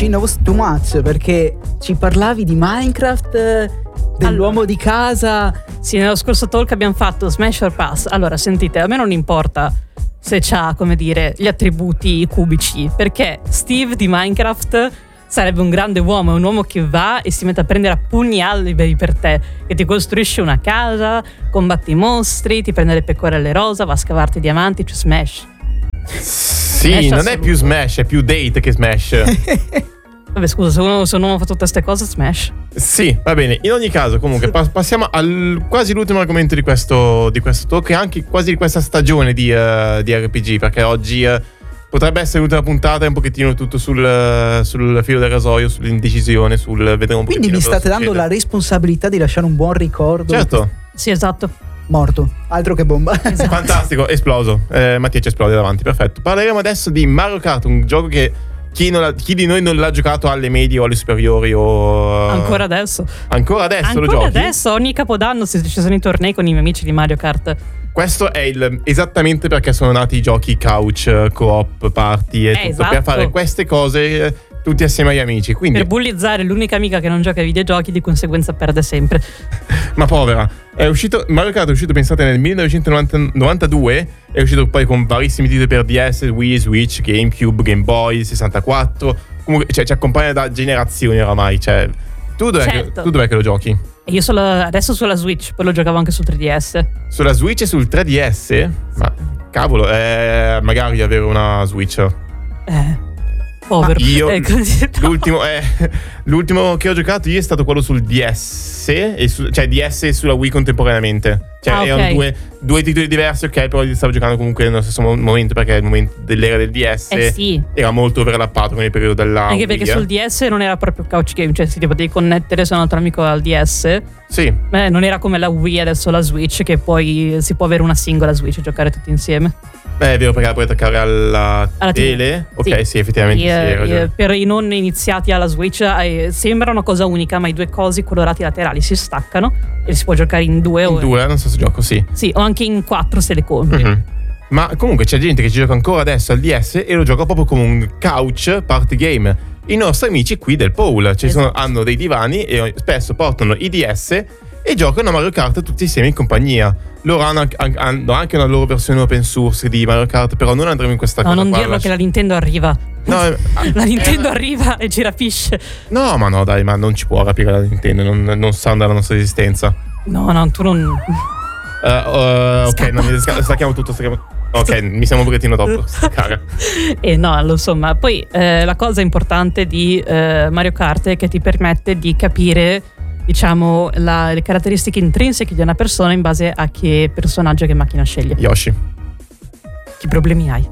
she knows too much, perché ci parlavi di Minecraft, dell'uomo di casa. Sì, nello scorso talk abbiamo fatto Smash or Pass. Allora, sentite, a me non importa se c'ha, come dire, gli attributi cubici, perché Steve di Minecraft sarebbe un grande uomo, è un uomo che va e si mette a prendere a pugni alberi per te, che ti costruisce una casa, combatti i mostri, ti prende le pecorelle rosa, va a scavarti i diamanti, c'è Smash. Sì, Smash non è più Smash, è più Date che Smash. Vabbè, scusa, se un uomo fa tutte queste cose, Smash. Sì, va bene. In ogni caso, comunque, passiamo al quasi l'ultimo argomento di questo talk e anche quasi di questa stagione di RPG, perché oggi potrebbe essere l'ultima puntata, è un pochettino tutto sul filo del rasoio, sull'indecisione, sul vedere un po'. Quindi mi state dando la responsabilità di lasciare un buon ricordo. Certo. Sì, esatto. Morto, altro che bomba. Esatto. Fantastico, esploso. Mattia ci esplode davanti, perfetto. Parleremo adesso di Mario Kart, un gioco che chi di noi non l'ha giocato alle medie o alle superiori o Ancora adesso lo giochi? Adesso, ogni capodanno ci sono i tornei con i miei amici di Mario Kart. Questo è esattamente perché sono nati i giochi couch, co-op, party e tutto, esatto. per fare queste cose tutti assieme agli amici. Quindi, per bullizzare l'unica amica che non gioca ai videogiochi, di conseguenza perde sempre. ma povera, Mario Kart è uscito, pensate, nel 1992, è uscito poi con varissimi titoli per DS, Wii, Switch, GameCube, Game Boy, 64. Comunque, cioè, ci accompagna da generazioni oramai. Cioè, tu dov'è che lo giochi? E io adesso sulla Switch, poi lo giocavo anche su 3DS. Sulla Switch e sul 3DS? Ma cavolo, magari avere una Switch. Povero. Io l'ultimo che ho giocato io è stato quello sul DS, cioè DS e sulla Wii contemporaneamente. Cioè erano due titoli diversi, ok, però li stavo giocando comunque nello stesso momento, perché il momento dell'era del DS sì. era molto overlappato con il periodo della anche Wii. Perché sul DS non era proprio couch game, cioè si ti potevi connettere se un altro amico al DS. Sì. Non era come la Wii adesso la Switch, che poi si può avere una singola Switch e giocare tutti insieme. È vero, perché la puoi attaccare alla tele. Ok, sì, effettivamente per i non iniziati alla Switch sembra una cosa unica, ma i due cosi colorati laterali si staccano e si può giocare in due non so se gioco, sì, o anche in 4 se le compri. Mm-hmm. Ma comunque c'è gente che ci gioca ancora adesso al DS e lo gioca proprio come un couch party game. I nostri amici qui del Paul hanno dei divani e spesso portano i DS e giocano a Mario Kart tutti insieme in compagnia. Loro hanno anche una loro versione open source di Mario Kart, però non andremo in questa cosa. No, non dirlo che la Nintendo arriva. No, la Nintendo arriva e ci rapisce. No, ma no, dai, ma non ci può rapire la Nintendo, non sa della nostra esistenza. No, tu non... ok, stacchiamo tutto. Ok, mi siamo un pochettino troppo staccare. No, insomma, poi la cosa importante di Mario Kart è che ti permette di capire, diciamo, le caratteristiche intrinseche di una persona in base a che personaggio e che macchina sceglie. Yoshi. Che problemi hai?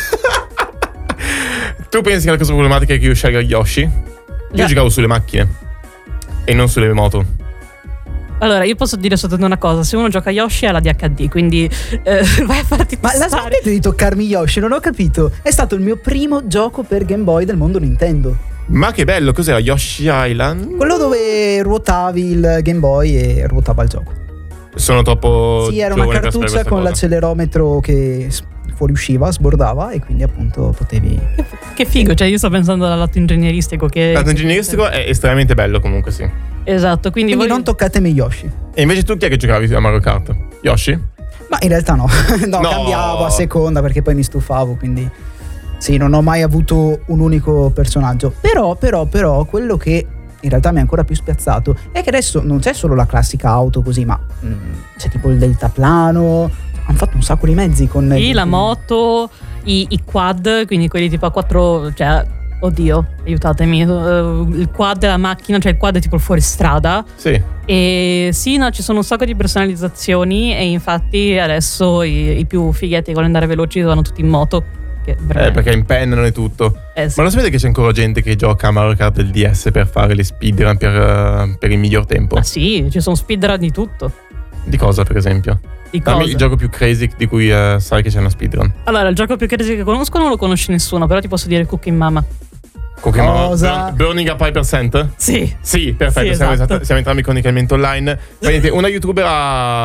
Tu pensi che la cosa problematica è che io scelga Yoshi? Io giocavo sulle macchine e non sulle moto. Allora, io posso dire soltanto una cosa: se uno gioca Yoshi ha la DHD, quindi vai a farti Ma la smettete di toccarmi Yoshi, non ho capito. È stato il mio primo gioco per Game Boy del mondo Nintendo. Ma che bello, cos'era? Yoshi Island? Quello dove ruotavi il Game Boy e ruotava il gioco. Sono troppo... Sì, era una cartuccia con l'accelerometro che fuoriusciva, sbordava, e quindi appunto potevi... Che figo, cioè io sto pensando al lato ingegneristico che... Il lato ingegneristico è estremamente bello comunque, sì. Esatto, quindi non toccatemi Yoshi. E invece tu chi è che giocavi a Mario Kart? Yoshi? Ma in realtà no. No, cambiavo a seconda perché poi mi stufavo, quindi... Sì, non ho mai avuto un unico personaggio. Però quello che in realtà mi ha ancora più spiazzato è che adesso non c'è solo la classica auto così, ma c'è tipo il deltaplano. Hanno fatto un sacco di mezzi con... Sì, la moto, i quad, quindi quelli tipo a 4... Cioè, oddio, aiutatemi. Il quad della macchina, cioè il quad è tipo il fuoristrada. Sì. E sì, no, ci sono un sacco di personalizzazioni e infatti adesso i più fighetti che vogliono andare veloci vanno tutti in moto. Perché impennano e tutto. Sì. Ma lo sapete che c'è ancora gente che gioca a Mario Kart del DS per fare le speedrun per il miglior tempo? Ah sì, ci sono speedrun di tutto. Di cosa, per esempio? Dammi il gioco più crazy di cui sai che c'è una speedrun. Allora, il gioco più crazy che conosco non lo conosce nessuno, però ti posso dire Cooking Mama. Cooking Mama? Burning a Piper Cent? Sì. Sì, perfetto, sì, siamo esatto. entrambi cronicamente online. Una youtuber ha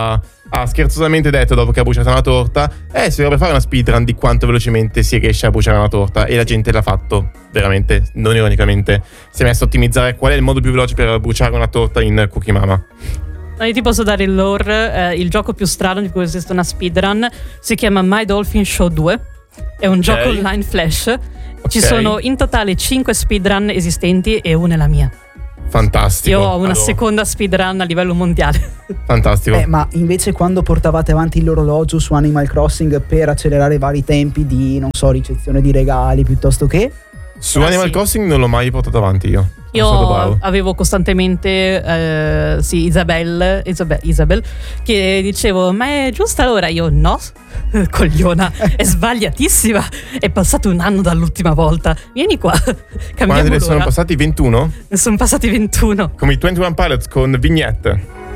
ha scherzosamente detto, dopo che ha bruciato una torta, si dovrebbe fare una speedrun di quanto velocemente si riesce a bruciare una torta, e la gente l'ha fatto, veramente, non ironicamente. Si è messo a ottimizzare qual è il modo più veloce per bruciare una torta in Cookie Mama. Io ti posso dare il lore. Il gioco più strano di cui esiste una speedrun si chiama My Dolphin Show 2. È un gioco online flash. Ci sono in totale 5 speedrun esistenti e una è la mia. Fantastico. Io ho una seconda speedrun a livello mondiale. Fantastico. Ma invece quando portavate avanti l'orologio su Animal Crossing per accelerare i vari tempi di, non so, ricezione di regali piuttosto che... Su Animal Crossing non l'ho mai portato avanti io. Io avevo costantemente Isabel che dicevo: ma è giusta l'ora? Io no, cogliona, è sbagliatissima. È passato un anno dall'ultima volta. Vieni qua, cambiamo l'ora. Quando ne sono passati 21? Ne sono passati 21. Come i 21 Pilots con vignette.